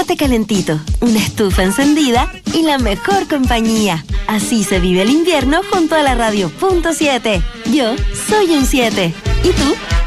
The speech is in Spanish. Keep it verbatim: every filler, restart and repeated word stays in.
chocolate calentito, una estufa encendida y la mejor compañía. Así se vive el invierno junto a la radio punto siete. Yo soy un siete. ¿Y tú?